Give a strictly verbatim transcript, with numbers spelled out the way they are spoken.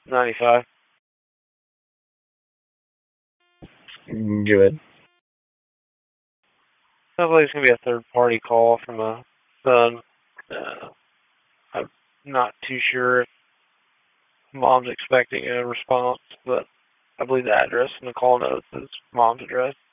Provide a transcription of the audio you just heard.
ninety-five. Good. Sounds like it's going to be a third-party call from a son. Uh, I'm not too sure if mom's expecting a response, but I believe the address in the call notes is mom's address.